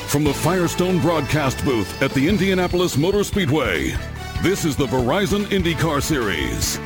From the Firestone broadcast booth at the Indianapolis Motor Speedway, this is the Verizon IndyCar Series.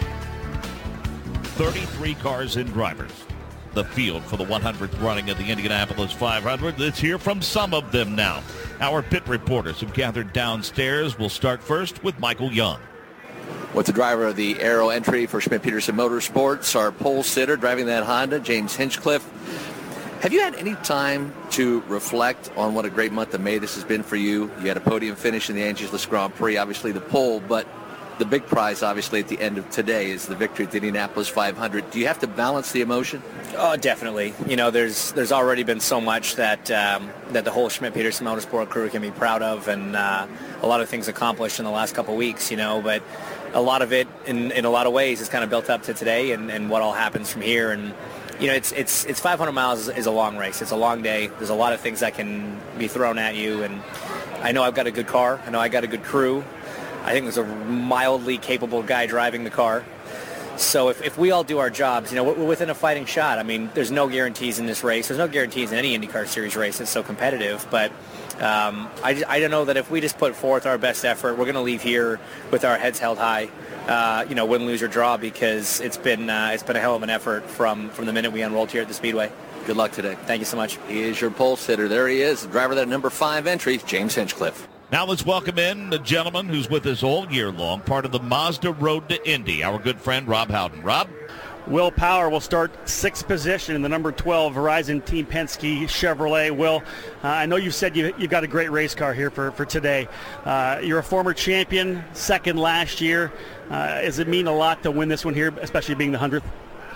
33 cars and drivers. The field for the 100th running of the Indianapolis 500. Let's hear from some of them now. Our pit reporters have gathered downstairs. We'll start first with Michael Young. With the driver of the Aero entry for Schmidt-Peterson Motorsports, our pole sitter driving that Honda, James Hinchcliffe. Have you had any time to reflect on what a great month of May this has been for you? You had a podium finish in the Angeles Grand Prix, obviously the pole, but the big prize, obviously, at the end of today is the victory at the Indianapolis 500. Do you have to balance the emotion? Oh, definitely. You know, there's already been so much that that the whole Schmidt-Peterson Motorsport crew can be proud of, and a lot of things accomplished in the last couple of weeks, you know, but a lot of it, in a lot of ways, is kind of built up to today and what all happens from here. And you know, it's 500 miles is a long race. It's a long day. There's a lot of things that can be thrown at you, and I know I've got a good car. I know I got a good crew. I think there's a mildly capable guy driving the car. So if we all do our jobs, you know, we're within a fighting shot. I mean, there's no guarantees in this race. There's no guarantees in any IndyCar Series race. It's so competitive. But I don't know that if we just put forth our best effort, we're going to leave here with our heads held high. You know, win, lose, or draw, because it's been a hell of an effort from the minute we unrolled here at the Speedway. Good luck today. Thank you so much. He is your pole sitter. There he is, the driver of that number 5 entry, James Hinchcliffe. Now let's welcome in the gentleman who's with us all year long, part of the Mazda Road to Indy, our good friend Rob Howden. Rob? Will Power will start 6th position in the number 12 Verizon Team Penske Chevrolet. Will, I know you said you've got a great race car here for today. You're a former champion, second last year. Does it mean a lot to win this one here, especially being the 100th?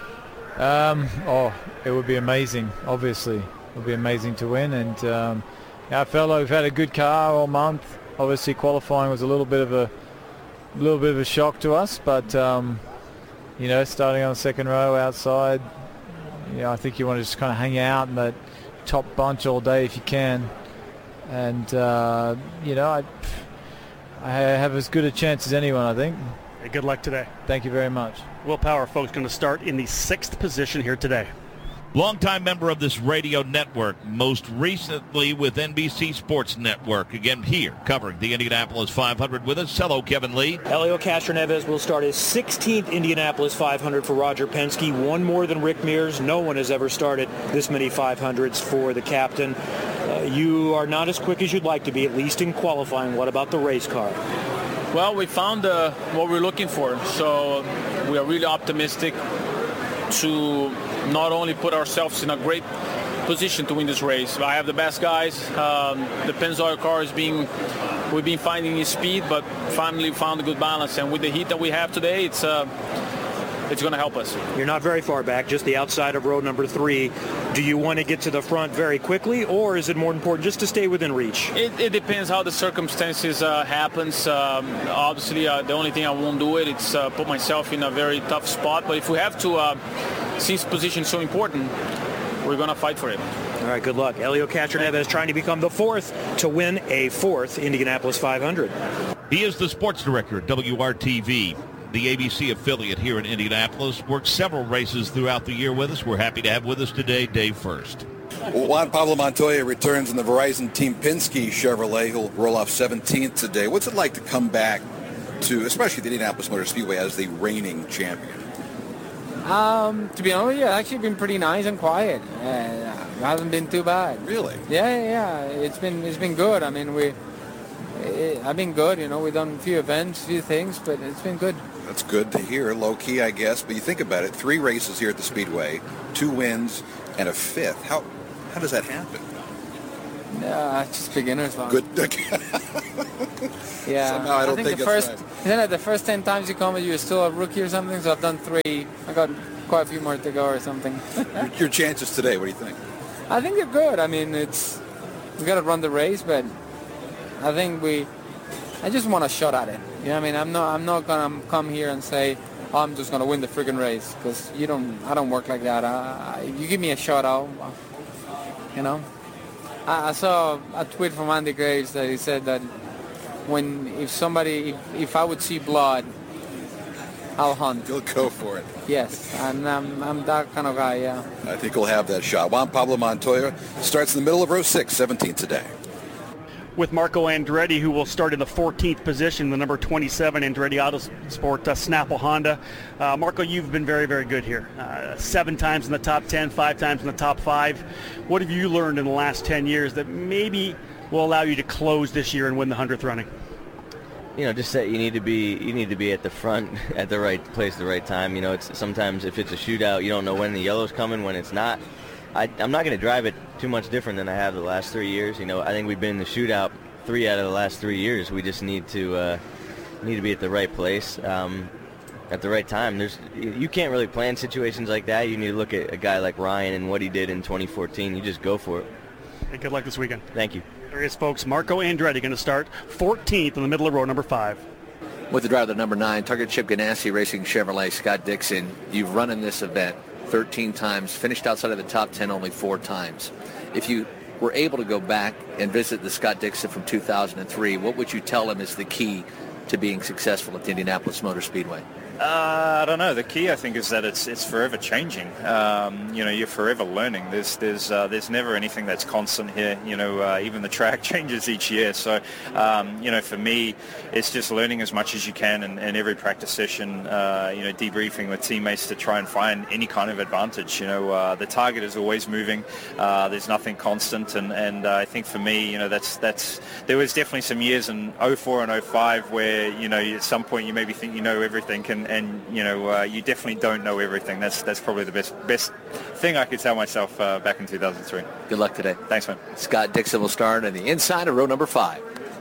It would be amazing, obviously. It would be amazing to win. And I felt like we've had a good car all month. Obviously qualifying was a little bit of a shock to us, but you know, starting on the second row outside, you know, I think you want to just kind of hang out in that top bunch all day if you can. And you know, I have as good a chance as anyone, I think. Hey, good luck today. Thank you very much. Will Power, folks, going to start in the 6th position here today. Longtime member of this radio network, most recently with NBC Sports Network. Again, here covering the Indianapolis 500 with us. Hello, Kevin Lee. Helio Castroneves will start his 16th Indianapolis 500 for Roger Penske, one more than Rick Mears. No one has ever started this many 500s for the captain. You are not as quick as you'd like to be, at least in qualifying. What about the race car? Well, we found what we're looking for, so we are really optimistic to not only put ourselves in a great position to win this race. I have the best guys. The Pennzoil car we've been finding his speed, but finally found a good balance. And with the heat that we have today, it's going to help us. You're not very far back, just the outside of row number 3. Do you want to get to the front very quickly, or is it more important just to stay within reach? It depends how the circumstances happens. Obviously, the only thing I won't do it's put myself in a very tough spot. But if we have to, since position is so important, we're going to fight for it. All right, good luck. Helio Castroneves trying to become the 4th to win a 4th Indianapolis 500. He is the sports director at WRTV, the ABC affiliate here in Indianapolis. Worked several races throughout the year with us. We're happy to have with us today Dave First. Juan Pablo Montoya returns in the Verizon Team Penske Chevrolet. He'll roll off 17th today. What's it like to come back to, especially the Indianapolis Motor Speedway, as the reigning champion? To be honest, yeah, actually been pretty nice and quiet. It hasn't been too bad. Really? Yeah. It's been good. I mean, I've been good. You know, we've done a few events, a few things, but it's been good. That's good to hear. Low key, I guess. But you think about it: 3 races here at the Speedway, 2 wins, and a 5th. How does that happen? Just beginner's luck. Good. Yeah. Somehow I don't think the that's first, right. The first 10 times you come, you're still a rookie or something. So I've done 3. I got quite a few more to go or something. Your chances today. What do you think? I think they're good. I mean, we got to run the race, but I think I just want a shot at it. You know what I mean? I'm not gonna come here and say, oh, I'm just gonna win the friggin' race, because I don't work like that. You give me a shot, you know. I saw a tweet from Andy Graves that he said that if I would see blood, I'll hunt. You'll go for it. Yes, and I'm that kind of guy, yeah. I think he'll have that shot. Juan Pablo Montoya starts in the middle of row 6, 17th today. with Marco Andretti, who will start in the 14th position, the number 27 Andretti Autosport Snapple Honda. Marco, you've been very, very good here. 7 times in the top 10, 5 times in the top 5. What have you learned in the last 10 years that maybe will allow you to close this year and win the 100th running? Just that you need to be at the front at the right place at the right time. It's sometimes if it's a shootout, you don't know when the yellow's coming, when it's not. I'm not going to drive it too much different than I have the last 3 years. I think we've been in the shootout 3 out of the last 3 years. We just need to be at the right place at the right time. You can't really plan situations like that. You need to look at a guy like Ryan and what he did in 2014. You just go for it. Hey, good luck this weekend. Thank you. There is, folks. Marco Andretti going to start 14th in the middle of row number 5. With the driver, number 9, Target Chip Ganassi Racing Chevrolet, Scott Dixon. You've run in this event 13 times, finished outside of the top 10 only 4 times. If you were able to go back and visit the Scott Dixon from 2003, what would you tell him is the key to being successful at the Indianapolis Motor Speedway? I don't know. The key, I think, is that it's forever changing. You're forever learning. There's never anything that's constant here. Even the track changes each year. So, for me, it's just learning as much as you can, and every practice session, debriefing with teammates to try and find any kind of advantage. The target is always moving. There's nothing constant, and I think for me, that's there was definitely some years in 04 and 05 where at some point you maybe think you know everything, and you definitely don't know everything. That's probably the best thing I could tell myself back in 2003. Good luck today. Thanks, man. Scott Dixon will start on the inside of row number 5.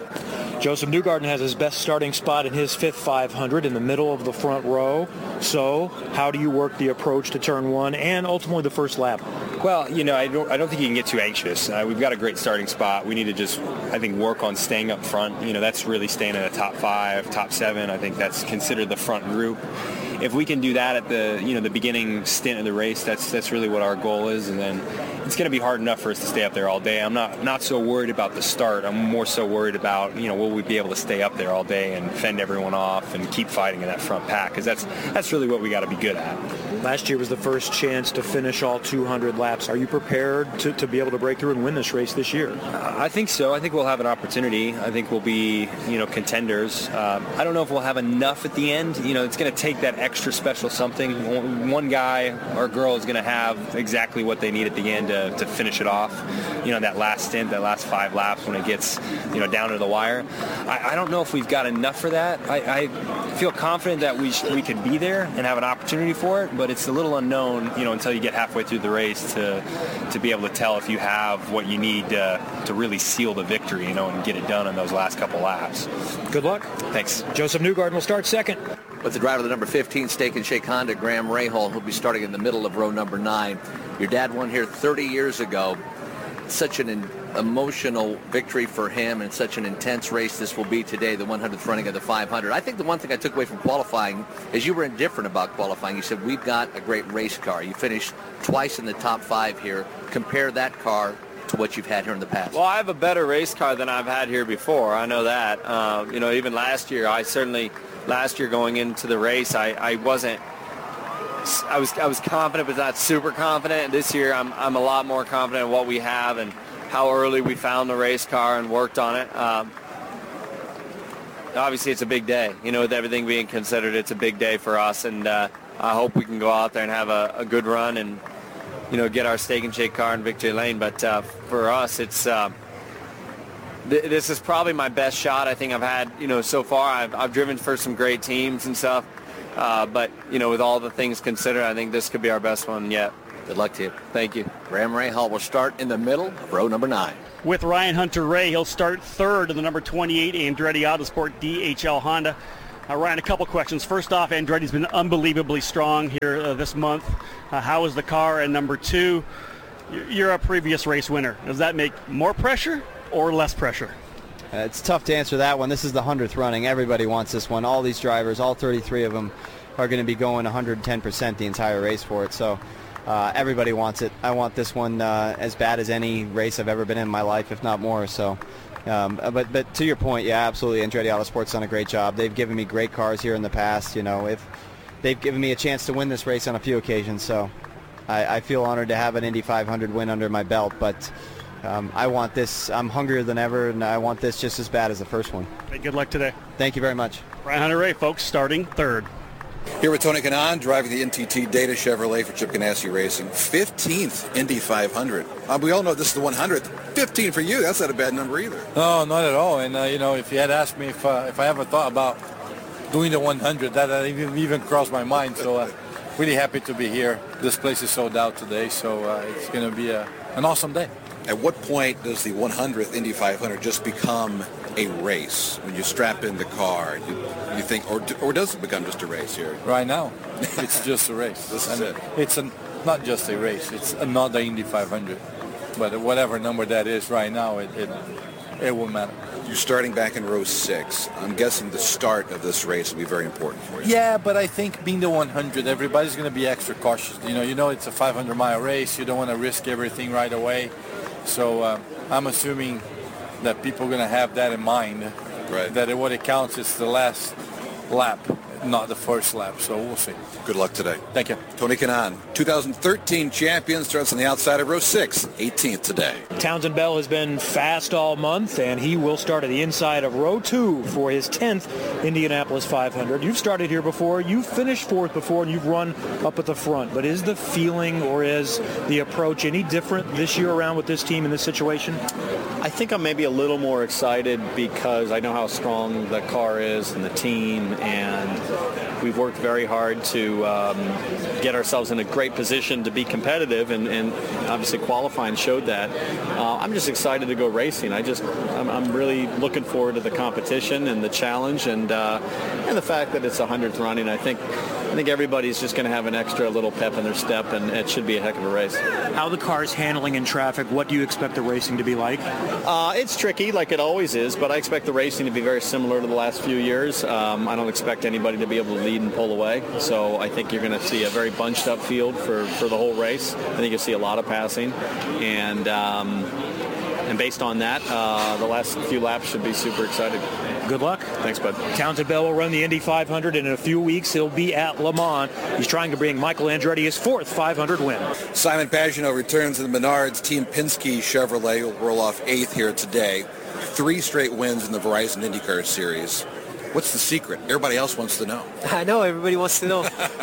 Joseph Newgarden has his best starting spot in his 5th 500 in the middle of the front row. So how do you work the approach to turn 1 and ultimately the first lap? Well, I don't think you can get too anxious. We've got a great starting spot. We need to just, I think, work on staying up front. That's really staying in the top 5, top 7. I think that's considered the front group. If we can do that at the beginning stint of the race, that's really what our goal is, and then it's going to be hard enough for us to stay up there all day. I'm not so worried about the start. I'm more so worried about will we be able to stay up there all day and fend everyone off and keep fighting in that front pack, because that's really what we got to be good at. Last year was the first chance to finish all 200 laps. Are you prepared to be able to break through and win this race this year? I think so. I think we'll have an opportunity. I think we'll be contenders. I don't know if we'll have enough at the end. It's going to take that extra special something. One guy or girl is going to have exactly what they need at the end to finish it off. That last stint, that last 5 laps when it gets down to the wire. I don't know if we've got enough for that. I feel confident that we could be there and have an opportunity for it, but it's a little unknown, until you get halfway through the race to be able to tell if you have what you need to really seal the victory, and get it done in those last couple laps. Good luck. Thanks. Joseph Newgarden will start second. With the driver of the number 15 Steak and Shake Honda, Graham Rahal, who'll be starting in the middle of row number 9. Your dad won here 30 years ago. Such an emotional victory for him, and such an intense race this will be today, the 100th running of the 500. I think the one thing I took away from qualifying is you were indifferent about qualifying. You said, we've got a great race car. You finished twice in the top 5 here. Compare that car to what you've had here in the past. Well, I have a better race car than I've had here before. I know that. Even last year, last year going into the race, I wasn't. I was confident, but not super confident. This year, I'm a lot more confident in what we have and how early we found the race car and worked on it. Obviously, it's a big day. With everything being considered, it's a big day for us, and I hope we can go out there and have a good run and get our Steak and Shake car in victory lane. But for us, it's this is probably my best shot I think I've had so far. I've driven for some great teams and stuff. But, with all the things considered, I think this could be our best one yet. Good luck to you. Thank you. Graham Rahal will start in the middle of row number 9. With Ryan Hunter-Reay, he'll start 3rd in the number 28 Andretti Autosport DHL Honda. Ryan, a couple questions. First off, Andretti's been unbelievably strong here this month. How is the car? And number 2, you're a previous race winner. Does that make more pressure or less pressure? It's tough to answer that one. This is the 100th running. Everybody wants this one. All these drivers, all 33 of them, are going to be going 110% the entire race for it. So everybody wants it. I want this one as bad as any race I've ever been in my life, if not more. So, but to your point, yeah, absolutely. Andretti Autosport's done a great job. They've given me great cars here in the past. If they've given me a chance to win this race on a few occasions. So I feel honored to have an Indy 500 win under my belt. But I want this. I'm hungrier than ever, and I want this just as bad as the first one. Hey, good luck today. Thank you very much. Brian Hunter-Reay, folks, starting third. Here with Tony Kanaan, driving the NTT Data Chevrolet for Chip Ganassi Racing. 15th Indy 500. We all know this is the 100th. 15 for you. That's not a bad number either. No, not at all. And, if you had asked me if I ever thought about doing the 100, that even crossed my mind. So really happy to be here. This place is sold out today, so it's going to be an awesome day. At what point does the 100th Indy 500 just become a race? When you strap in the car, you think, or does it become just a race here? Right now, it's just a race. This is it. It's not just a race. It's another Indy 500. But whatever number that is right now, it won't matter. You're starting back in row 6. I'm guessing the start of this race will be very important for you. Yeah, but I think being the 100, everybody's going to be extra cautious. You know it's a 500-mile race. You don't want to risk everything right away. So I'm assuming that people are going to have that in mind, right? That what it counts is the last lap, not the first lap. So we'll see. Good luck today. Thank you. Tony Kanaan, 2013 champion, starts on the outside of row 6, 18th today. Townsend Bell has been fast all month, and he will start at the inside of row 2 for his 10th Indianapolis 500. You've started here before. You've finished 4th before, and you've run up at the front. But is the feeling or is the approach any different this year around with this team in this situation? I think I'm maybe a little more excited because I know how strong the car is and the team, and we've worked very hard to get ourselves in a great position to be competitive, and obviously qualifying showed that. I'm just excited to go racing. I'm really looking forward to the competition and the challenge, and the fact that it's 100th running. I think everybody's just going to have an extra little pep in their step, and it should be a heck of a race. How the car's handling in traffic, what do you expect the racing to be like? It's tricky, like it always is, but I expect the racing to be very similar to the last few years. I don't expect anybody to be able to lead and pull away, so I think you're going to see a very bunched up field for the whole race. I think you'll see a lot of passing, and based on that, the last few laps should be super exciting. Good luck. Thanks, bud. Townsend Bell will run the Indy 500, and in a few weeks he'll be at Le Mans. He's trying to bring Michael Andretti his 4th 500 win. Simon Pagenaud returns to the Menards. Team Penske Chevrolet will roll off 8th here today. 3 straight wins in the Verizon IndyCar Series. What's the secret? Everybody else wants to know. I know everybody wants to know.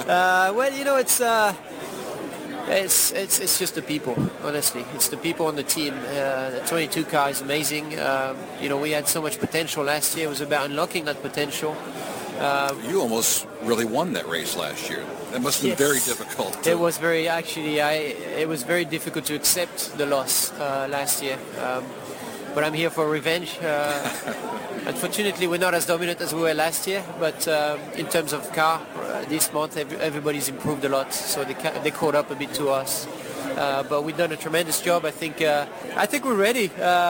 It's just the people, honestly. It's the people on the team. The 22 car is amazing. We had so much potential last year. It was about unlocking that potential. You almost really won that race last year. That must have been very difficult. It was it was very difficult to accept the loss last year. But I'm here for revenge. Unfortunately, we're not as dominant as we were last year, but in terms of car, this month everybody's improved a lot, so they caught up a bit to us. But we've done a tremendous job. I think we're ready.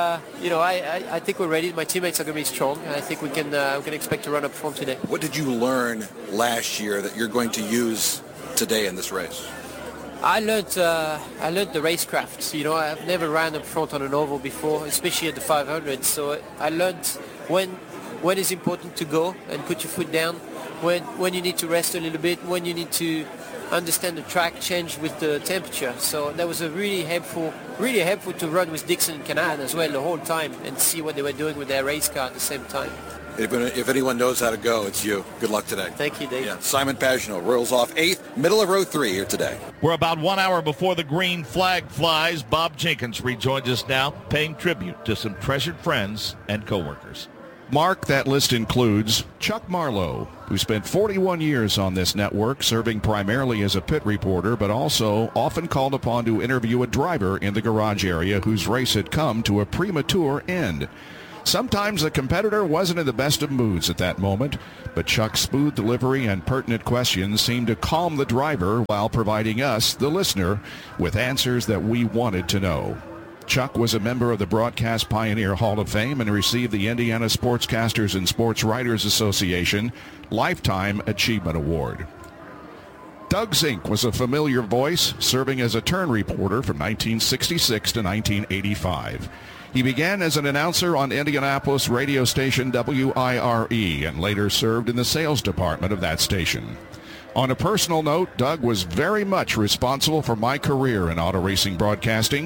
I think we're ready. My teammates are going to be strong, and I think we can expect to run up front today. What did you learn last year that you're going to use today in this race? I learned the racecraft. I've never ran up front on an oval before, especially at the 500. So I learned when it's important to go and put your foot down, when you need to rest a little bit, when you need to understand the track change with the temperature. So that was a really helpful to run with Dixon and Kanaan as well the whole time and see what they were doing with their race car at the same time. If anyone knows how to go, it's you. Good luck today. Thank you, Dave. Yeah. Simon Pagenaud rolls off 8th, middle of row 3 here today. We're about 1 hour before the green flag flies. Bob Jenkins rejoins us now, paying tribute to some treasured friends and coworkers. Mark, that list includes Chuck Marlowe, who spent 41 years on this network, serving primarily as a pit reporter, but also often called upon to interview a driver in the garage area whose race had come to a premature end. Sometimes the competitor wasn't in the best of moods at that moment, but Chuck's smooth delivery and pertinent questions seemed to calm the driver while providing us, the listener, with answers that we wanted to know. Chuck was a member of the Broadcast Pioneer Hall of Fame and received the Indiana Sportscasters and Sports Writers Association Lifetime Achievement Award. Doug Zink was a familiar voice, serving as a turn reporter from 1966 to 1985. He began as an announcer on Indianapolis radio station WIRE and later served in the sales department of that station. On a personal note, Doug was very much responsible for my career in auto racing broadcasting.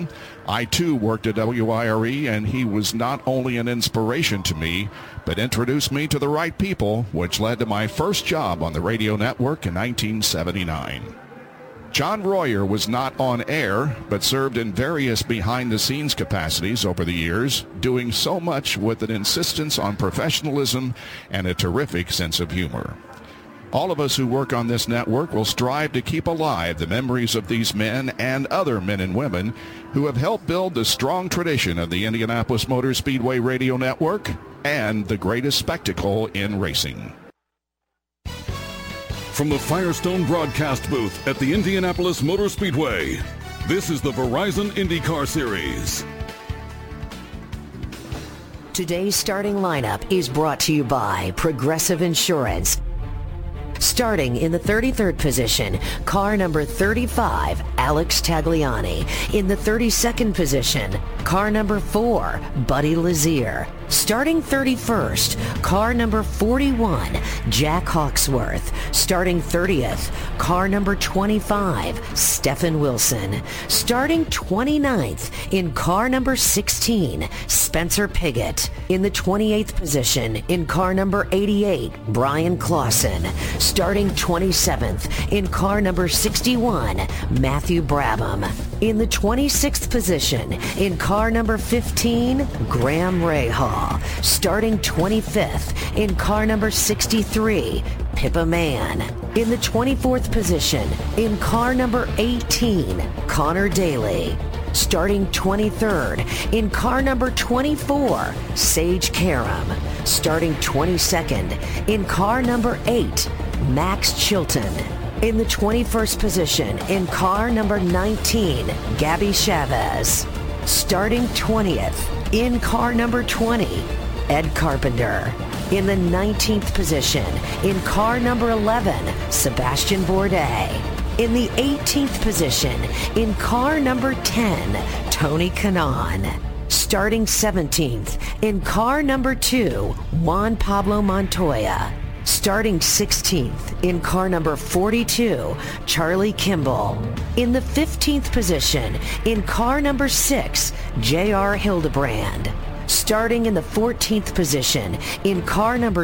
I too worked at WIRE, and he was not only an inspiration to me, but introduced me to the right people, which led to my first job on the radio network in 1979. John Royer was not on air, but served in various behind-the-scenes capacities over the years, doing so much with an insistence on professionalism and a terrific sense of humor. All of us who work on this network will strive to keep alive the memories of these men and other men and women who have helped build the strong tradition of the Indianapolis Motor Speedway Radio Network and the greatest spectacle in racing. From the Firestone broadcast booth at the Indianapolis Motor Speedway, this is the Verizon IndyCar Series. Today's starting lineup is brought to you by Progressive Insurance. Starting in the 33rd position, car number 35, Alex Tagliani. In the 32nd position, car number 4, Buddy Lazier. Starting 31st, car number 41, Jack Hawksworth. Starting 30th, car number 25, Stephen Wilson. Starting 29th, in car number 16, Spencer Piggott. In the 28th position, in car number 88, Brian Clausen. Starting 27th, in car number 61, Matthew Brabham. In the 26th position, in car number 15, Graham Rahal. Starting 25th, in car number 63, Pippa Mann. In the 24th position, in car number 18, Connor Daly. Starting 23rd, in car number 24, Sage Karam. Starting 22nd, in car number 8, Max Chilton. In the 21st position, in car number 19, Gabby Chavez. Starting 20th, in car number 20, Ed Carpenter. In the 19th position, in car number 11, Sebastian Bourdais. In the 18th position, in car number 10, Tony Kanaan. Starting 17th, in car number 2, Juan Pablo Montoya. Starting 16th, in car number 42, Charlie Kimball. In the 15th position, in car number 6, J.R. Hildebrand. Starting in the 14th position, in car number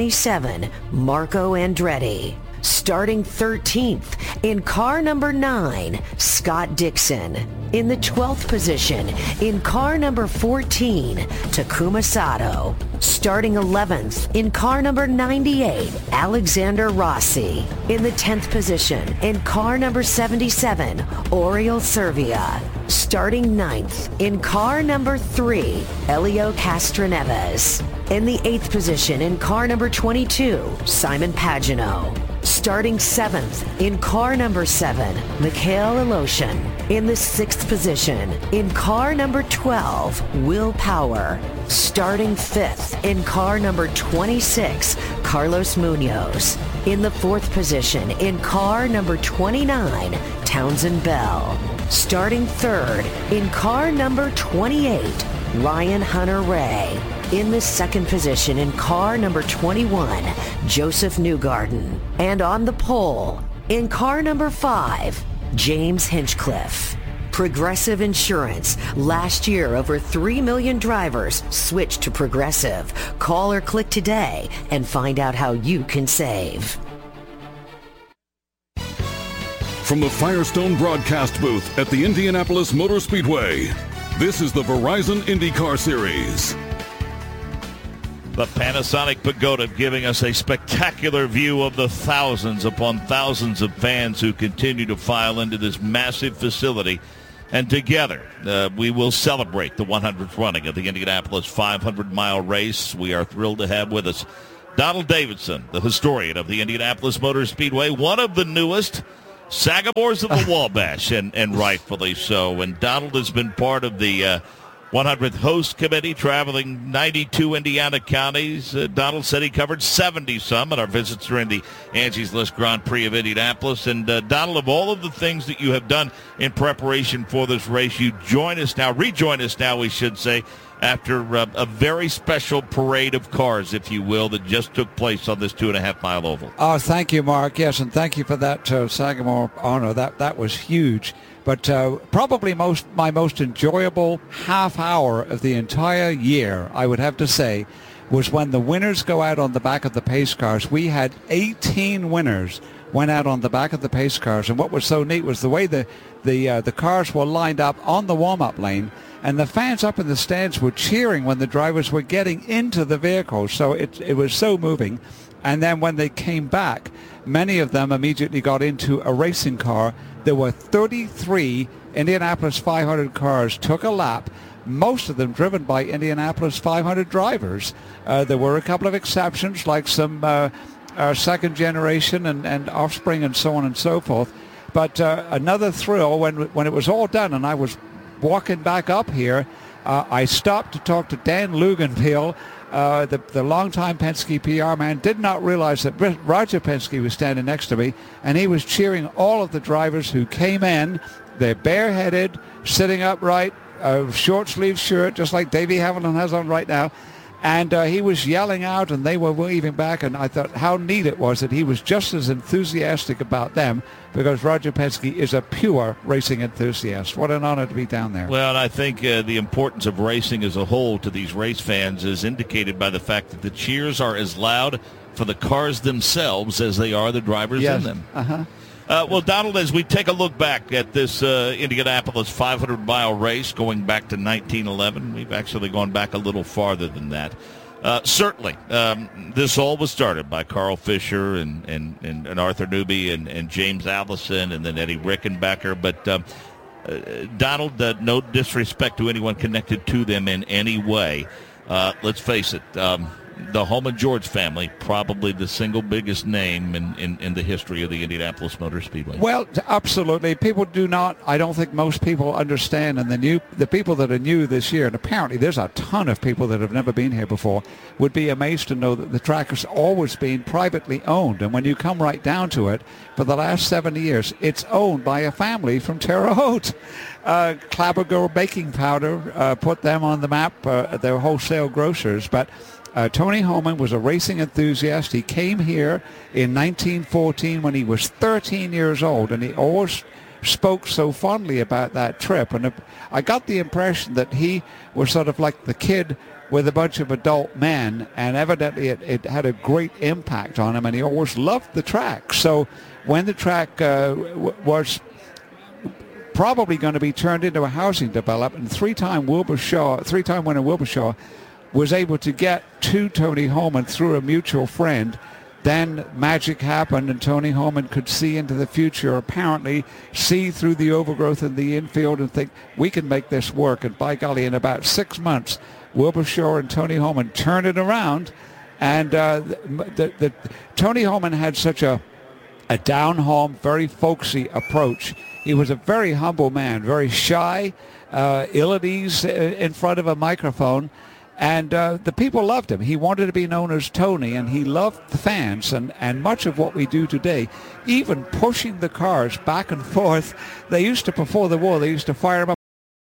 27, Marco Andretti. Starting 13th, in car number 9, Scott Dixon. In the 12th position, in car number 14, Takuma Sato. Starting 11th, in car number 98, Alexander Rossi. In the 10th position, in car number 77, Oriol Servia. Starting 9th, in car number 3, Elio Castroneves. In the 8th position, in car number 22, Simon Pagenaud. Starting 7th, in car number 7, Mikhail Aloshin. In the 6th position, in car number 12, Will Power. Starting 5th, in car number 26, Carlos Munoz. In the 4th position, in car number 29, Townsend Bell. Starting 3rd, in car number 28, Ryan Hunter-Reay. In the 2nd position, in car number 21, Joseph Newgarden. And on the pole, in car number 5, James Hinchcliffe. Progressive Insurance. Last year, over 3 million drivers switched to Progressive. Call or click today and find out how you can save. From the Firestone broadcast booth at the Indianapolis Motor Speedway, this is the Verizon IndyCar Series. The Panasonic Pagoda giving us a spectacular view of the thousands upon thousands of fans who continue to file into this massive facility. And together, we will celebrate the 100th running of the Indianapolis 500-mile race. We are thrilled to have with us Donald Davidson, the historian of the Indianapolis Motor Speedway, one of the newest Sagamores of the Wabash, and rightfully so. And Donald has been part of the 100th host committee, traveling 92 Indiana counties. Donald said he covered 70-some at our visits during the Angie's List Grand Prix of Indianapolis. And Donald, of all of the things that you have done in preparation for this race, you rejoin us now, we should say, after a very special parade of cars, if you will, that just took place on this 2.5-mile oval. Oh, thank you, Mark. Yes, and thank you for that Sagamore honor. That was huge. But probably my most enjoyable half hour of the entire year, I would have to say, was when the winners go out on the back of the pace cars. We had 18 winners went out on the back of the pace cars, and what was so neat was the way the cars were lined up on the warm-up lane, and the fans up in the stands were cheering when the drivers were getting into the vehicles. So it was so moving. And then when they came back, many of them immediately got into a racing car. There were 33 Indianapolis 500 cars took a lap, most of them driven by Indianapolis 500 drivers. There were a couple of exceptions, like some second generation and offspring and so on and so forth. But another thrill when it was all done, and I was walking back up here, I stopped to talk to Dan Luganville, the longtime Penske PR man. Did not realize that Roger Penske was standing next to me, and he was cheering all of the drivers who came in. They're bareheaded, sitting upright, short sleeve shirt, just like Davey Hamilton has on right now. And he was yelling out, and they were waving back, and I thought how neat it was that he was just as enthusiastic about them, because Roger Penske is a pure racing enthusiast. What an honor to be down there. Well, and I think the importance of racing as a whole to these race fans is indicated by the fact that the cheers are as loud for the cars themselves as they are the drivers in them. Uh-huh. Well, Donald, as we take a look back at this Indianapolis 500-mile race going back to 1911, we've actually gone back a little farther than that. Certainly, this all was started by Carl Fisher and Arthur Newby and James Allison and then Eddie Rickenbacker. But, Donald, no disrespect to anyone connected to them in any way. Let's face it. The Holman George family, probably the single biggest name in the history of the Indianapolis Motor Speedway. Well, absolutely. People do not, I don't think most people understand, and the people that are new this year, and apparently there's a ton of people that have never been here before, would be amazed to know that the track has always been privately owned. And when you come right down to it, for the last 70 years, it's owned by a family from Terre Haute. Clabbergirl Baking Powder put them on the map. They're wholesale grocers, but Tony Holman was a racing enthusiast. He came here in 1914 when he was 13 years old, and he always spoke so fondly about that trip. And I got the impression that he was sort of like the kid with a bunch of adult men, and evidently it had a great impact on him, and he always loved the track. So when the track was probably going to be turned into a housing development, three-time winner Wilbur Shaw was able to get to Tony Holman through a mutual friend. Then magic happened, and Tony Holman could see into the future, apparently see through the overgrowth in the infield and think, we can make this work. And by golly, in about 6 months, Wilbur Shaw and Tony Holman turned it around. And Tony Holman had such a down-home, very folksy approach. He was a very humble man, very shy, ill at ease in front of a microphone. And the people loved him. He wanted to be known as Tony, and he loved the fans. And much of what we do today, even pushing the cars back and forth, they used to, before the war, they used to fire them up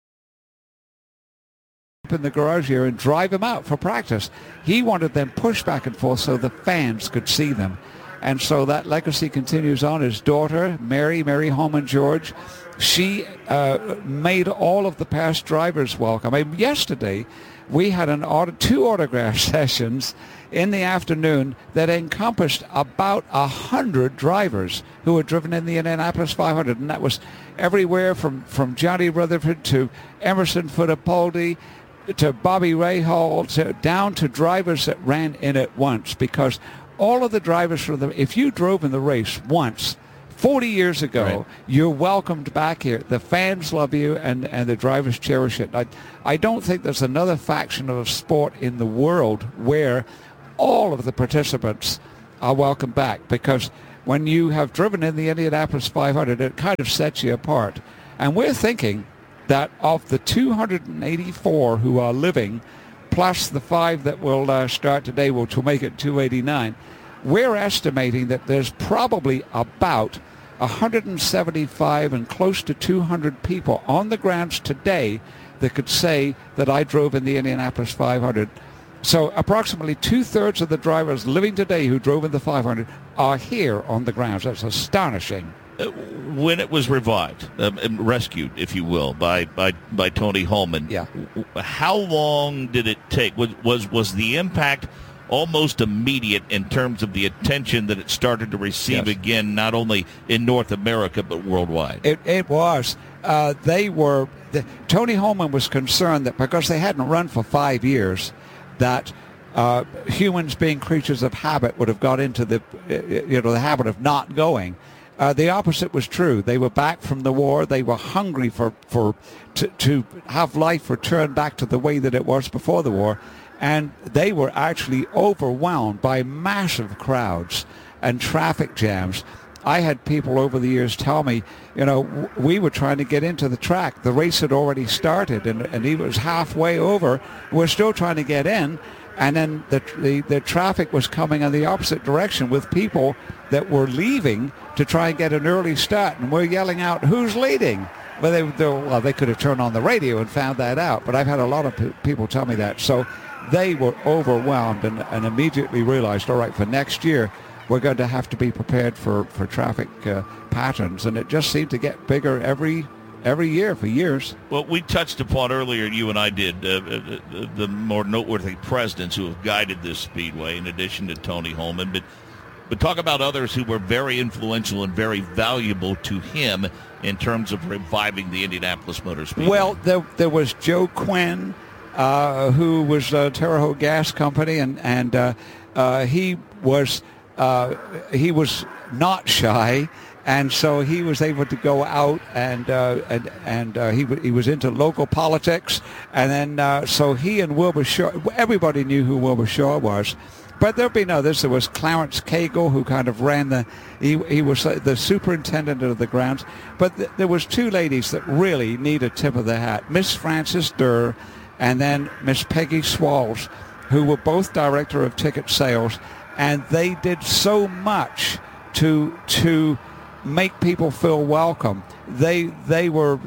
in the garage here and drive them out for practice. He wanted them pushed back and forth so the fans could see them. And so that legacy continues on. His daughter, Mary Holman George, she made all of the past drivers welcome. I mean, yesterday, we had two autograph sessions in the afternoon that encompassed about 100 drivers who had driven in the Indianapolis 500, and that was everywhere from Johnny Rutherford to Emerson Fittipaldi to Bobby Rahal down to drivers that ran in it once, because all of the drivers if you drove in the race once 40 years ago, right, you're welcomed back here. The fans love you, and the drivers cherish it. I don't think there's another faction of sport in the world where all of the participants are welcome back, because when you have driven in the Indianapolis 500, it kind of sets you apart. And we're thinking that of the 284 who are living, plus the 5 that will start today, which will make it 289, we're estimating that there's probably about 175 and close to 200 people on the grounds today that could say that I drove in the Indianapolis 500. So approximately 2/3 of the drivers living today who drove in the 500 are here on the grounds. That's astonishing. when it was revived, rescued, if you will, by Tony Holman, how long did it take? Was the impact almost immediate in terms of the attention that it started to receive again, not only in North America but worldwide? It was. Tony Holman was concerned that because they hadn't run for 5 years, that humans, being creatures of habit, would have got into the habit of not going. The opposite was true. They were back from the war. They were hungry to have life return back to the way that it was before the war. And they were actually overwhelmed by massive crowds and traffic jams. I had people over the years tell me, we were trying to get into the track. The race had already started, and he was halfway over. We're still trying to get in. And then the traffic was coming in the opposite direction with people that were leaving to try and get an early start. And we're yelling out, who's leading? Well, they could have turned on the radio and found that out. But I've had a lot of people tell me that. So they were overwhelmed and immediately realized, all right, for next year, we're going to have to be prepared for traffic patterns. And it just seemed to get bigger every year for years. Well, we touched upon earlier, you and I did, the more noteworthy presidents who have guided this speedway in addition to Tony Holman. But talk about others who were very influential and very valuable to him in terms of reviving the Indianapolis Motor Speedway. Well, there was Joe Quinn, who was Terre Haute Gas Company, and he was not shy. And so he was able to go out and he was into local politics. And then so he and Wilbur Shaw, everybody knew who Wilbur Shaw was. But there'd been others. There was Clarence Cagle, who kind of ran he was the superintendent of the grounds. But there was two ladies that really need a tip of the hat. Miss Frances Durr and then Miss Peggy Swalls, who were both director of ticket sales. And they did so much to make people feel welcome. They were,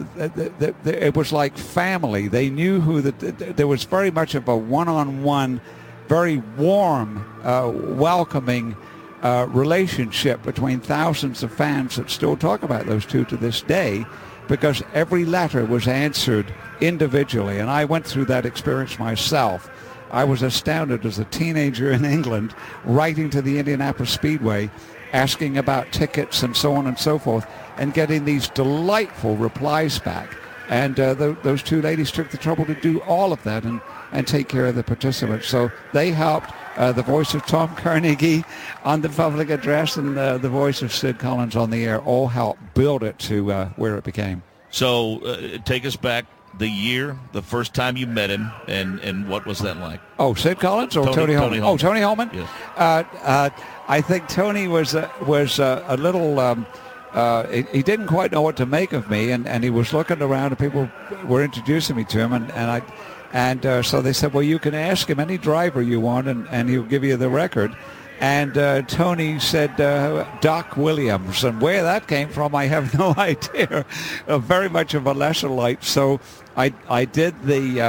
it was like family. They knew there was very much of a one-on-one, very warm, welcoming relationship between thousands of fans that still talk about those two to this day, because every letter was answered individually. And I went through that experience myself. I was astounded as a teenager in England, writing to the Indianapolis Speedway, asking about tickets and so on and so forth, and getting these delightful replies back. And those two ladies took the trouble to do all of that and take care of the participants. So they helped. The voice of Tom Carnegie on the public address and the voice of Sid Collins on the air all helped build it to where it became. So take us back the year, the first time you met him, and what was that like? Oh, Sid Collins or Tony Holman? Oh, Tony Holman? Yes. I think Tony was a little, he didn't quite know what to make of me, and he was looking around and people were introducing me to him, and so they said, well, you can ask him any driver you want and he'll give you the record. And Tony said Doc Williams, and where that came from, I have no idea. Very much of a lesser light. So I did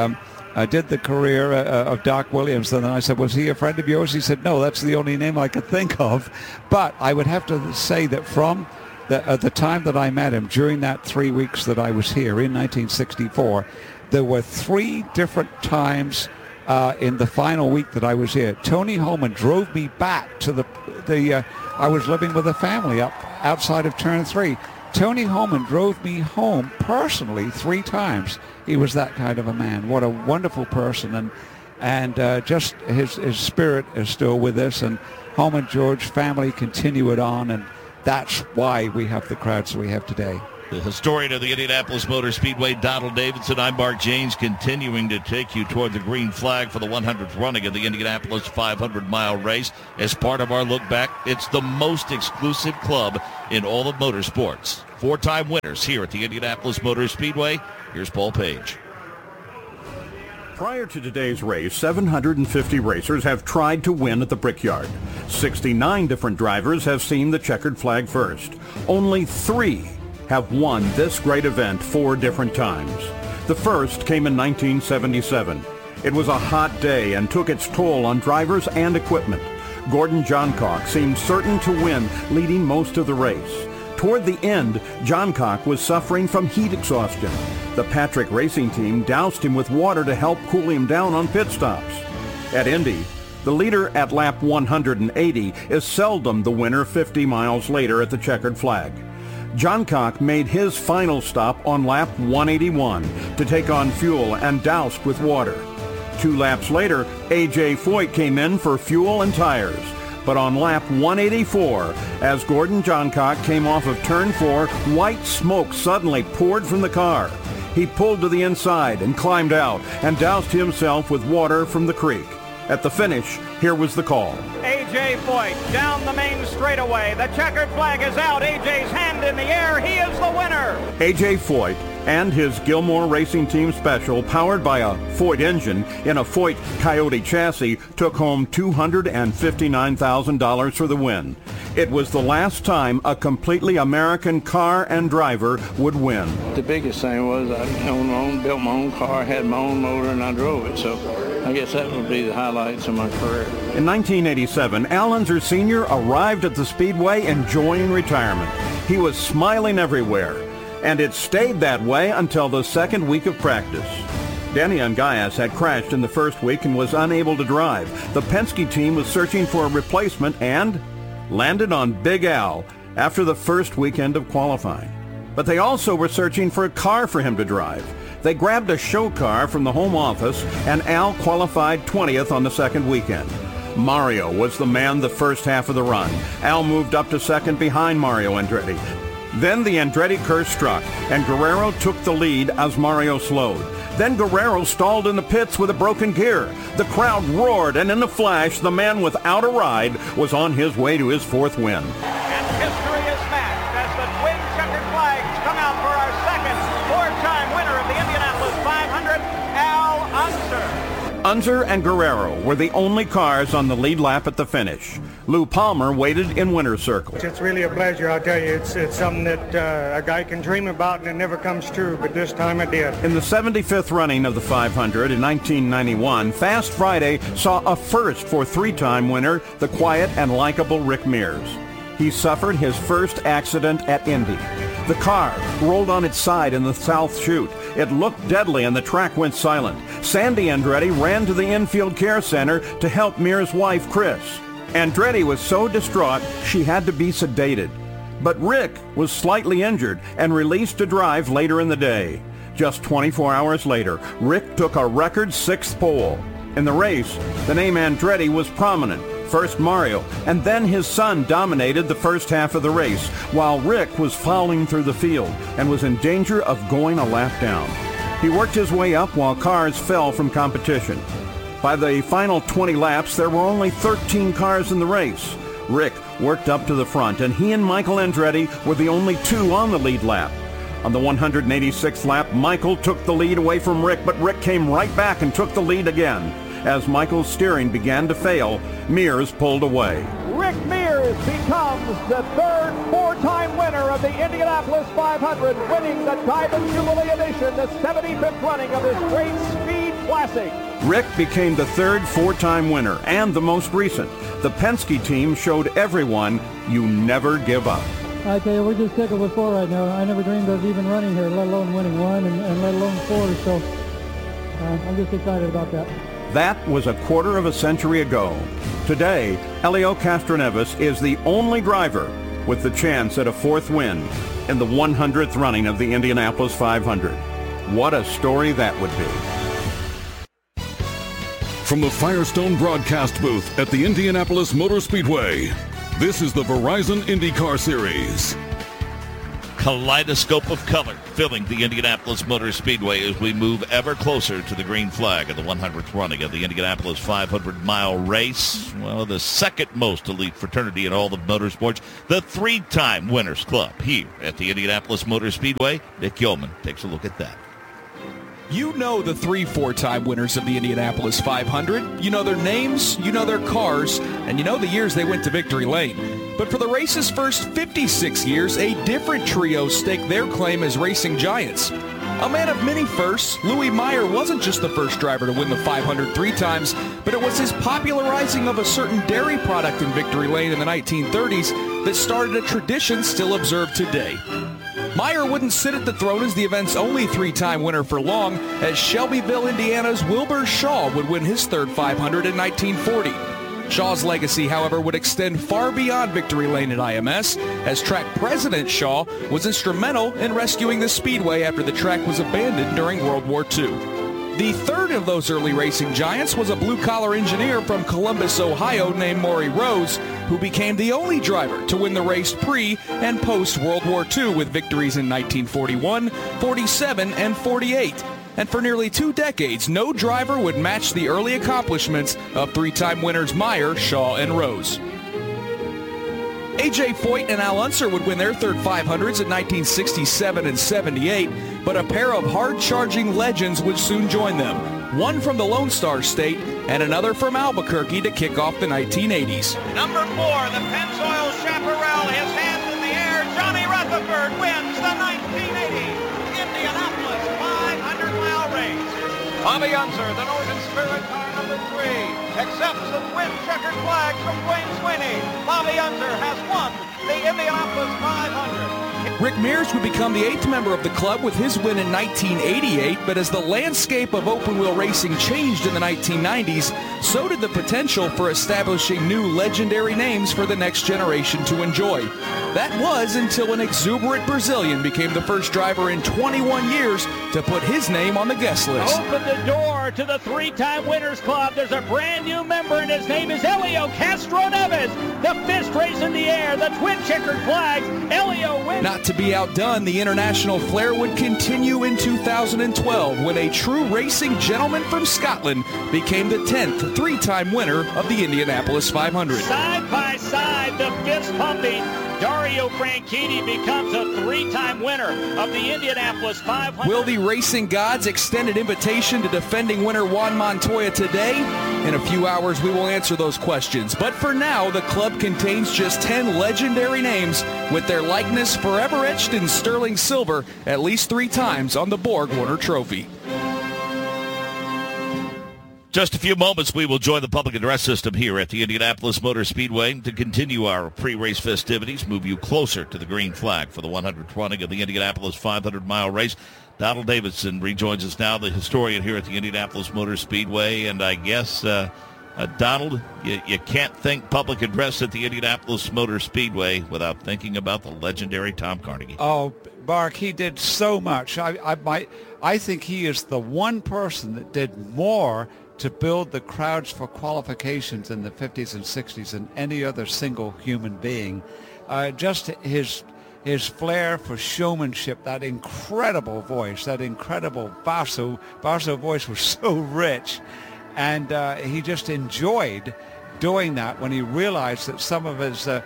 the career of Doc Williams, and then I said, was he a friend of yours? He said, no, that's the only name I could think of. But I would have to say that from the time that I met him, during that 3 weeks that I was here in 1964, there were 3 different times in the final week that I was here. Tony Holman drove me back to I was living with a family up outside of Turn 3. Tony Holman drove me home personally 3 times. He was that kind of a man. What a wonderful person, and just his spirit is still with us. And Holman George family continue it on, and that's why we have the crowds we have today. The historian of the Indianapolis Motor Speedway, Donald Davidson. I'm Mark Janes, continuing to take you toward the green flag for the 100th running of the Indianapolis 500-mile race. As part of our look back, it's the most exclusive club in all of motorsports. 4-time winners here at the Indianapolis Motor Speedway. Here's Paul Page. Prior to today's race, 750 racers have tried to win at the Brickyard. 69 different drivers have seen the checkered flag first. Only 3 have won this great event 4 different times. The first came in 1977. It was a hot day and took its toll on drivers and equipment. Gordon Johncock seemed certain to win, leading most of the race. toward the end, Johncock was suffering from heat exhaustion. The Patrick Racing Team doused him with water to help cool him down on pit stops. At Indy, the leader at lap 180 is seldom the winner 50 miles later at the checkered flag. Johncock made his final stop on lap 181 to take on fuel and doused with water. 2 laps later, A.J. Foyt came in for fuel and tires. But on lap 184, as Gordon Johncock came off of turn 4, white smoke suddenly poured from the car. He pulled to the inside and climbed out and doused himself with water from the creek. At the finish, here was the call. A.J. Foyt down the main straightaway. The checkered flag is out. A.J.'s hand in the air. He is the winner. A.J. Foyt and his Gilmore Racing Team Special, powered by a Foyt engine in a Foyt Coyote chassis, took home $259,000 for the win. It was the last time a completely American car and driver would win. The biggest thing was I built my own car, had my own motor, and I drove it. So I guess that would be the highlights of my career. In 1987, Al Unser Sr. arrived at the Speedway enjoying retirement. He was smiling everywhere, and it stayed that way until the second week of practice. Danny Ungayas had crashed in the first week and was unable to drive. The Penske team was searching for a replacement and landed on Big Al after the first weekend of qualifying. But they also were searching for a car for him to drive. They grabbed a show car from the home office, and Al qualified 20th on the second weekend. Mario was the man the first half of the run. Al moved up to second behind Mario Andretti. Then the Andretti curse struck, and Guerrero took the lead as Mario slowed. Then Guerrero stalled in the pits with a broken gear. The crowd roared, and in a flash, the man without a ride was on his way to his 4th win. And history is matched as the twin checkered flags come out for our second 4-time winner of the Indianapolis 500, Al Unser. Unser and Guerrero were the only cars on the lead lap at the finish. Lou Palmer waited in winner's circle. It's really a pleasure, I'll tell you. It's something that a guy can dream about and it never comes true, but this time it did. In the 75th running of the 500 in 1991, Fast Friday saw a first for 3-time winner, the quiet and likable Rick Mears. He suffered his first accident at Indy. The car rolled on its side in the South Chute. It looked deadly and the track went silent. Sandy Andretti ran to the infield care center to help Mears' wife, Chris. Andretti was so distraught she had to be sedated. But Rick was slightly injured and released to drive later in the day. Just 24 hours later, Rick took a record 6th pole. In the race, the name Andretti was prominent. First Mario, and then his son dominated the first half of the race, while Rick was fouling through the field and was in danger of going a lap down. He worked his way up while cars fell from competition. By the final 20 laps, there were only 13 cars in the race. Rick worked up to the front, and he and Michael Andretti were the only 2 on the lead lap. On the 186th lap, Michael took the lead away from Rick, but Rick came right back and took the lead again. As Michael's steering began to fail, Mears pulled away. Rick Mears becomes the 3rd 4-time winner of the Indianapolis 500, winning the Diamond Jubilee Edition, the 75th running of this great speed classic. Rick became the 3rd 4-time winner and the most recent. The Penske team showed everyone you never give up. I tell you, we're just tickled with 4 right now. I never dreamed of even running here, let alone winning 1 and let alone 4. So I'm just excited about that. That was a quarter of a century ago. Today, Helio Castroneves is the only driver with the chance at a 4th win in the 100th running of the Indianapolis 500. What a story that would be. From the Firestone broadcast booth at the Indianapolis Motor Speedway, this is the Verizon IndyCar Series. Kaleidoscope of color filling the Indianapolis Motor Speedway as we move ever closer to the green flag of the 100th running of the Indianapolis 500-mile race. Well, the second most elite fraternity in all of motorsports, the 3-time Winners Club here at the Indianapolis Motor Speedway. Nick Yeoman takes a look at that. You know the 3 4-time winners of the Indianapolis 500. You know their names, you know their cars, and you know the years they went to victory lane. But for the race's first 56 years, a different trio staked their claim as racing giants. A man of many firsts, Louis Meyer wasn't just the first driver to win the 500 3 times, but it was his popularizing of a certain dairy product in Victory Lane in the 1930s that started a tradition still observed today. Meyer wouldn't sit at the throne as the event's only 3-time winner for long, as Shelbyville, Indiana's Wilbur Shaw would win his third 500 in 1940. Shaw's legacy, however, would extend far beyond Victory Lane at IMS, as track president Shaw was instrumental in rescuing the speedway after the track was abandoned during World War II. The third of those early racing giants was a blue-collar engineer from Columbus, Ohio named Maury Rose, who became the only driver to win the race pre- and post-World War II with victories in 1941, 47, and 48. And for nearly 2 decades, no driver would match the early accomplishments of 3-time winners Meyer, Shaw, and Rose. A.J. Foyt and Al Unser would win their third 500s in 1967 and 78, but a pair of hard-charging legends would soon join them, one from the Lone Star State and another from Albuquerque to kick off the 1980s. Number 4, the Pennzoil Chaparral, his hands in the air. Johnny Rutherford wins the 1980 Indianapolis 500-mile race. Bobby Unser, the Northern Spirit car number 3, accepts the twin checkered flag from Dwayne Sweeney. Bobby Unser has won the Indianapolis 500. Rick Mears would become the 8th member of the club with his win in 1988, but as the landscape of open-wheel racing changed in the 1990s, so did the potential for establishing new legendary names for the next generation to enjoy. That was until an exuberant Brazilian became the first driver in 21 years to put his name on the guest list. Open the door to the 3-time Winners Club. There's a brand new member, and his name is Elio Castro Neves. The fist raised in the air, the twin checkered flags. Elio wins. Not to be outdone, the international flair would continue in 2012 when a true racing gentleman from Scotland became the 10th 3-time winner of the Indianapolis 500. Side by side, the fist pumping Dario Franchitti becomes a 3-time winner of the Indianapolis 500. Will the racing gods extend an invitation to defending winner Juan Montoya today? In a few hours, we will answer those questions. But for now, the club contains just 10 legendary names with their likeness forever etched in sterling silver at least 3 times on the Borg-Warner Trophy. Just a few moments, we will join the public address system here at the Indianapolis Motor Speedway to continue our pre-race festivities, move you closer to the green flag for the 100th running of the Indianapolis 500-mile race. Donald Davidson rejoins us now, the historian here at the Indianapolis Motor Speedway. And I guess, Donald, you can't think public address at the Indianapolis Motor Speedway without thinking about the legendary Tom Carnegie. Oh, Mark, he did so much. I think he is the one person that did more to build the crowds for qualifications in the 50s and 60s than any other single human being. Just his flair for showmanship, that incredible voice, that incredible basso voice was so rich, and he just enjoyed doing that when he realized that some of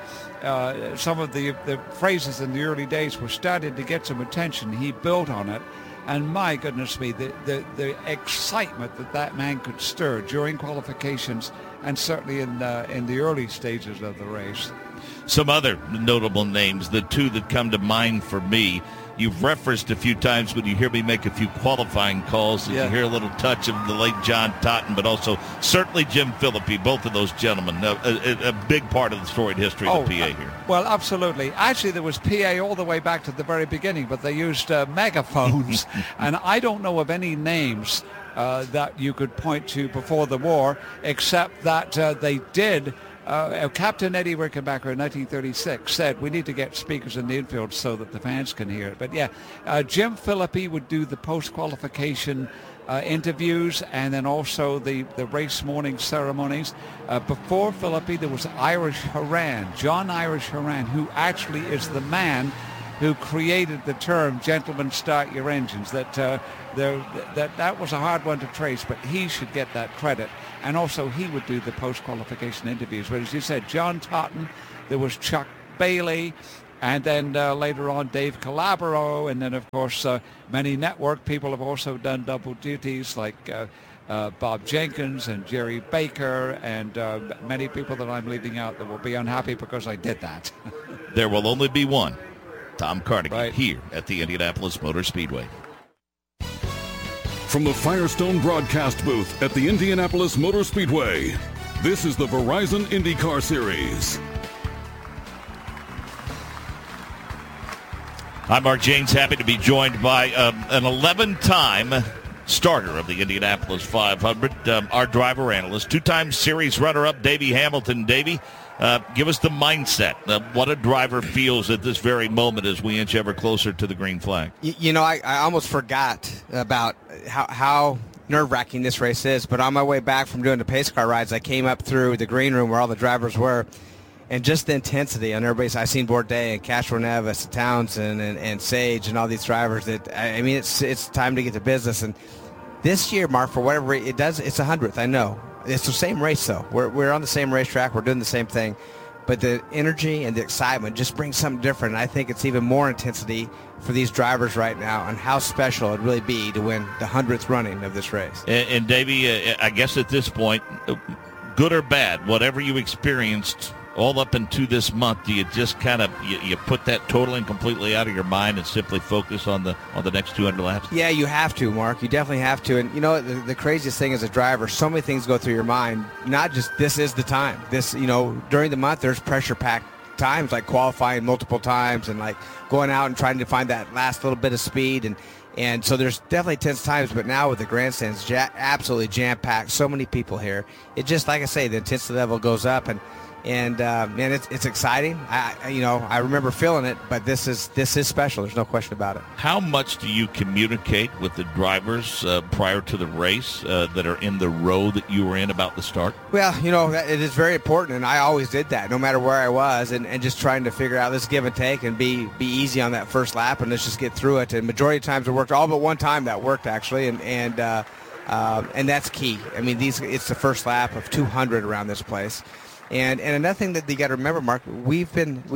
the phrases in the early days were starting to get some attention. He built on it. And my goodness me, the excitement that man could stir during qualifications and certainly in the early stages of the race. Some other notable names, the two that come to mind for me, you've referenced a few times when you hear me make a few qualifying calls. You hear a little touch of the late John Totten, but also certainly Jim Philippi, both of those gentlemen, a big part of the storied history of the PA here. Well, absolutely. Actually, there was PA all the way back to the very beginning, but they used megaphones, and I don't know of any names that you could point to before the war, except that they did. Captain Eddie Rickenbacker in 1936 said, we need to get speakers in the infield so that the fans can hear it. But Jim Philippi would do the post-qualification interviews and then also the race morning ceremonies. Before Philippi, there was John Irish Horan, who actually is the man who created the term "gentlemen, start your engines." That was a hard one to trace, but he should get that credit. And also, he would do the post-qualification interviews. But as you said, John Totten, there was Chuck Bailey, and then later on Dave Calabro, and then of course many network people have also done double duties like Bob Jenkins and Jerry Baker, and many people that I'm leaving out that will be unhappy because I did that. There will only be one. Tom Carnegie here at the Indianapolis Motor Speedway. From the Firestone broadcast booth at the Indianapolis Motor Speedway, this is the Verizon IndyCar Series. I'm Mark Janes, happy to be joined by an 11-time starter of the Indianapolis 500, our driver analyst, two-time series runner-up, Davey Hamilton. Davey, give us the mindset of what a driver feels at this very moment as we inch ever closer to the green flag. You know, I almost forgot about how nerve-wracking this race is, but on my way back from doing the pace car rides, I came up through the green room where all the drivers were, and just the intensity on everybody's. I seen Bourdais and Castro Neves, Townsend, and Sage, and all these drivers. That I mean, it's time to get to business. And this year, Mark, for whatever it does, it's 100th. I know it's the same race, though. We're on the same racetrack. We're doing the same thing, but the energy and the excitement just brings something different. And I think it's even more intensity for these drivers right now, and how special it'd really be to win the 100th running of this race. And Davey, I guess at this point, good or bad, whatever you experienced all up into this month, do you just kind of you put that totally and completely out of your mind and simply focus on the next 200 laps? Yeah, you have to, Mark. You definitely have to. And you know, the craziest thing as a driver, so many things go through your mind. Not just this is the time. This, you know, during the month there's pressure-packed times like qualifying multiple times and like going out and trying to find that last little bit of speed, and so there's definitely tense times. But now with the grandstands absolutely jam-packed, so many people here, it just, like I say, the intensity level goes up, and man, it's exciting. I remember feeling it, but this is special. There's no question about it. How much do you communicate with the drivers prior to the race that are in the row that you were in about the start? Well, you know, it is very important, and I always did that, no matter where I was, and just trying to figure out this give and take and be easy on that first lap, and let's just get through it. And majority of times it worked. All but one time that worked, actually, and that's key. I mean, it's the first lap of 200 around this place. And another thing that you got to remember, Mark, we've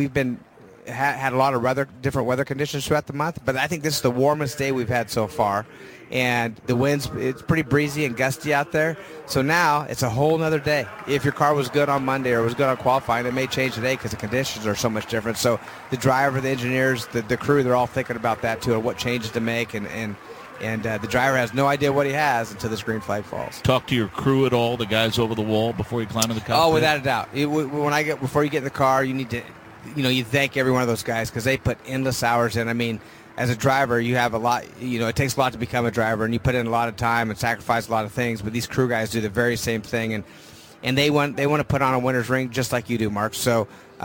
had a lot of different weather conditions throughout the month, but I think this is the warmest day we've had so far, and the winds, it's pretty breezy and gusty out there. So now it's a whole nother day. If your car was good on Monday or was good on qualifying, it may change today because the conditions are so much different. So the driver, the engineers, the crew, they're all thinking about that too, and what changes to make, and the driver has no idea what he has until this green flag falls. Talk to your crew at all, the guys over the wall, before you climb in the cockpit? Oh, without a doubt. Before you get in the car, you need to, you thank every one of those guys because they put endless hours in. I mean, as a driver, you have a lot, it takes a lot to become a driver, and you put in a lot of time and sacrifice a lot of things, but these crew guys do the very same thing, and they want to put on a winner's ring just like you do, Mark. So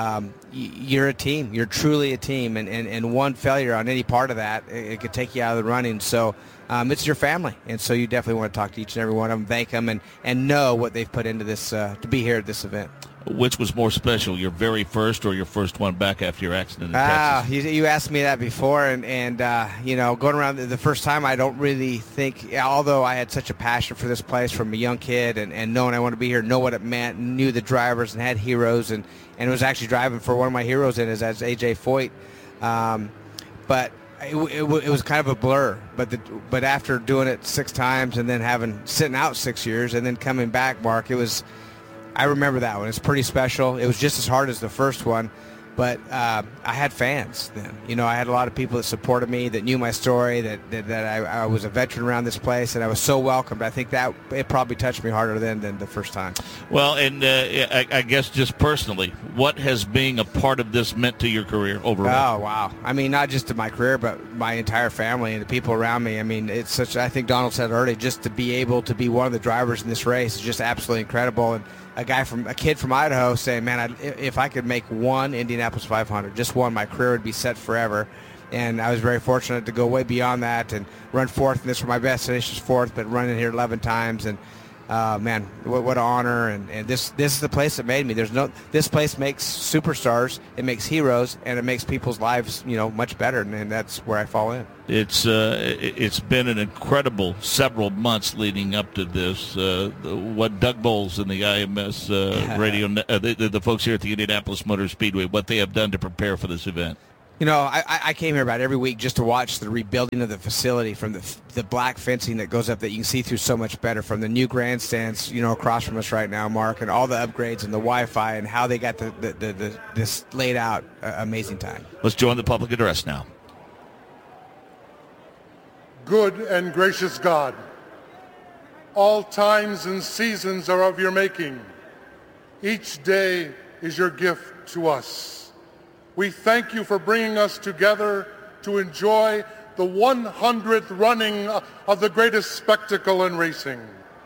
you're a team. You're truly a team, and one failure on any part of that, it could take you out of the running. So it's your family, and so you definitely want to talk to each and every one of them, thank them, and know what they've put into this to be here at this event. Which was more special, your very first or your first one back after your accident in Texas? You asked me that before, and going around the first time, I don't really think, although I had such a passion for this place from a young kid, and knowing I want to be here, know what it meant, knew the drivers and had heroes, and was actually driving for one of my heroes in as AJ Foyt, but it was kind of a blur. But after doing it 6 times and then sitting out 6 years and then coming back, Mark, I remember that one. It's pretty special. It was just as hard as the first one, but I had fans then. I had a lot of people that supported me, that knew my story, that I was a veteran around this place, and I was so welcomed. I think that it probably touched me harder than the first time. Well, and I guess just personally, what has being a part of this meant to your career overall? Oh, wow. I mean, not just to my career, but my entire family and the people around me. I mean, it's such, I think Donald said earlier, just to be able to be one of the drivers in this race is just absolutely incredible. And a kid from Idaho saying, man, if I could make one Indianapolis 500, just one, my career would be set forever. And I was very fortunate to go way beyond that and run fourth. And this was my best finish is fourth, but running here 11 times. And man, what an honor. And this is the place that made me. This place makes superstars, it makes heroes, and it makes people's lives, much better. And that's where I fall in. It's been an incredible several months leading up to this. What Doug Bowles and the IMS radio, the folks here at the Indianapolis Motor Speedway, what they have done to prepare for this event. I came here about every week just to watch the rebuilding of the facility, from the black fencing that goes up that you can see through so much better, from the new grandstands, across from us right now, Mark, and all the upgrades and the Wi-Fi and how they got this laid out. Amazing time. Let's join the public address now. Good and gracious God, All times and seasons are of your making. Each day is your gift to us. We thank you for bringing us together to enjoy the 100th running of the greatest spectacle in racing.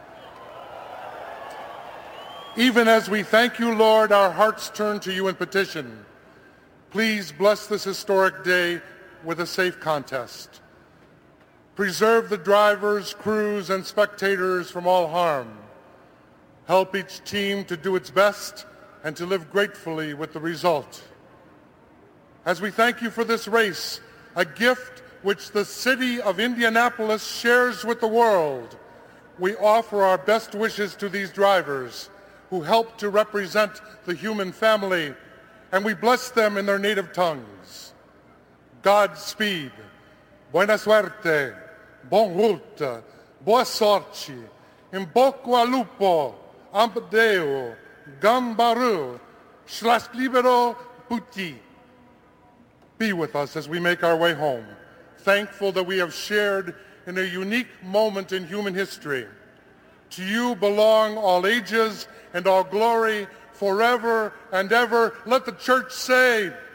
Even as we thank you, Lord, our hearts turn to you in petition. Please bless this historic day with a safe contest. Preserve the drivers, crews, and spectators from all harm. Help each team to do its best and to live gratefully with the result. As we thank you for this race, a gift which the city of Indianapolis shares with the world, we offer our best wishes to these drivers who help to represent the human family, and we bless them in their native tongues. Godspeed, buena suerte, bon route, boa sorte, in bocca al lupo, ampdeo, gambaru, slash libero puti. Be with us as we make our way home, thankful that we have shared in a unique moment in human history. To you belong all ages and all glory forever and ever. Let the church say,